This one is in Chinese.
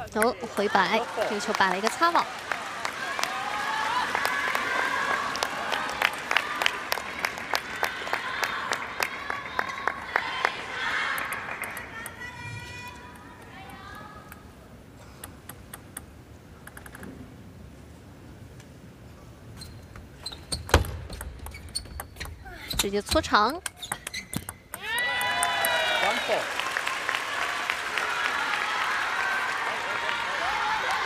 哦，回摆，这个球摆了一个擦网。 直接搓长。